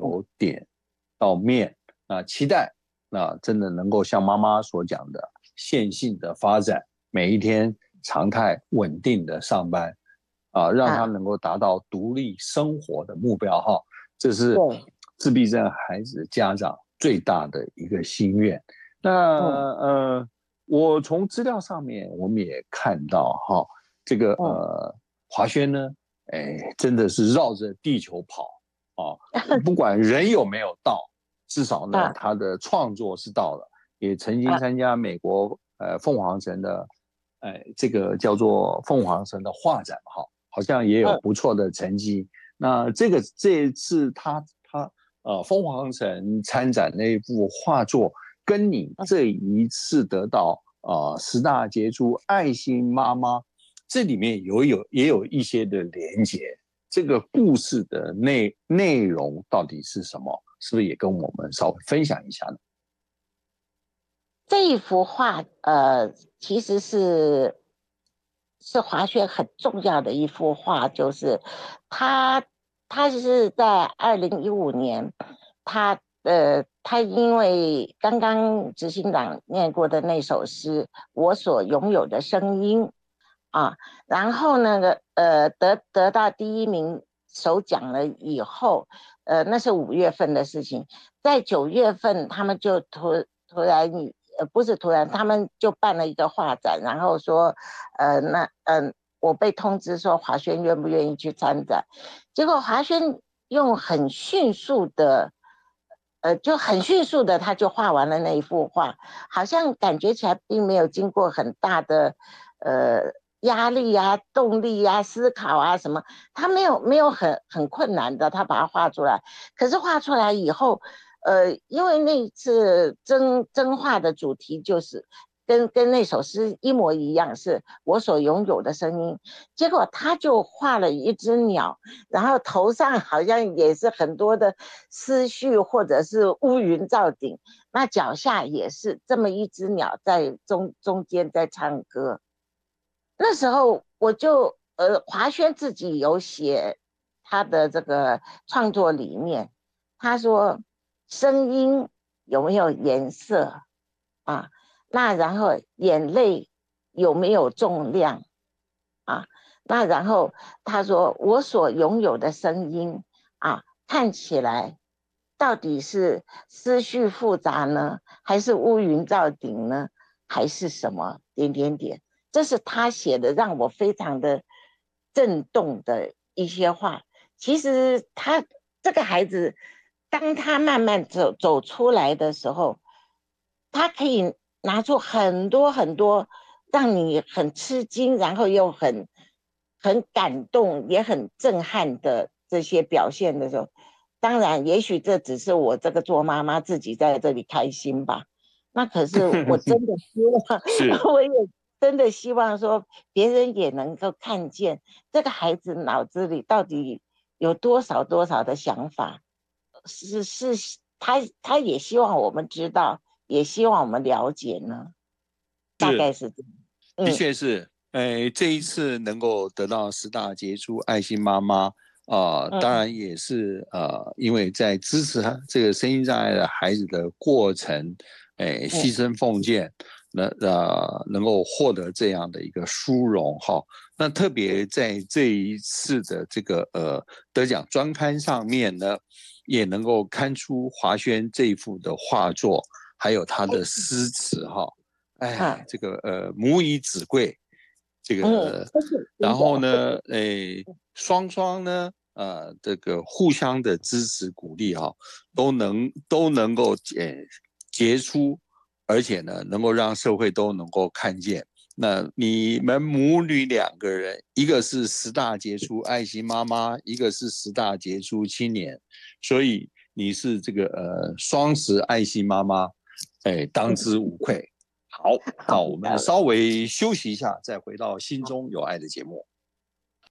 由点到面，期待真的能够像妈妈所讲的线性的发展，每一天常态稳定的上班让他能够达到独立生活的目标哈，这是自闭症孩子家长最大的一个心愿。那我从资料上面我们也看到哈，这个华轩呢，真的是绕着地球跑不管人有没有到，至少呢他的创作是到了，也曾经参加美国凤凰城的这个叫做凤凰城的画展哈，好像也有不错的成绩。那这一次他凤凰城参展那一幅画作，跟你这一次得到10大杰出爱心妈妈，这里面也有一些的连结。这个故事的内容到底是什么？是不是也跟我们稍微分享一下呢？ 这一幅画，其实是华轩很重要的一幅画，就是他是在2015年，他因为刚刚执行长念过的那首诗《我所拥有的声音》然后呢得到第1名首奖了以后，那是5月份的事情，在9月份他们就突然不是突然，他们就办了一个画展，然后说我被通知说华轩愿不愿意去参展，结果华轩用很迅速的他就画完了那一幅画，好像感觉起来并没有经过很大的压力动力思考什么，他没有很困难的，他把它画出来。可是画出来以后，因为那一次征画的主题就是跟那首诗一模一样，是我所拥有的声音。结果他就画了一只鸟，然后头上好像也是很多的思绪或者是乌云罩顶，那脚下也是这么一只鸟在中间在唱歌。那时候我就华轩自己有写他的这个创作理念，他说声音有没有颜色那然后眼泪有没有重量那然后他说我所拥有的声音看起来到底是思绪复杂呢，还是乌云罩顶呢，还是什么点点点，这是他写的让我非常的震动的一些话。其实他这个孩子当他慢慢走出来的时候，他可以拿出很多很多让你很吃惊，然后又很感动也很震撼的这些表现的时候，当然也许这只是我这个做妈妈自己在这里开心吧，那可是我真的希望我也真的希望说别人也能够看见这个孩子脑子里到底有多少的想法，他也希望我们知道，也希望我们了解呢，大概是这样。 的确是，这一次能够得到10大杰出爱心妈妈当然也是因为在支持这个身心障碍的孩子的过程，牺牲奉献，能够获得这样的一个殊荣哈。那特别在这一次的这个得奖专刊上面呢，也能够看出华轩这一幅的画作，还有他的诗词哈。这个母以子贵，这个，然后呢，双双呢，这个互相的支持鼓励都能够杰出，而且呢，能够让社会都能够看见。那你们母女2个人，一个是10大杰出爱心妈妈，一个是10大杰出青年，所以你是这个双10爱心妈妈，当之无愧。好，那我们稍微休息一下，再回到心中有爱的节目。